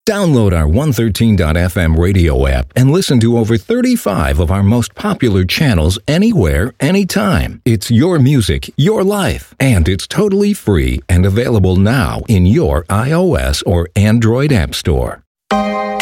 Download our 113.fm radio app and listen to over 35 of our most popular channels anywhere, anytime. It's your music, your life, and it's totally free and available now in your iOS or Android app store.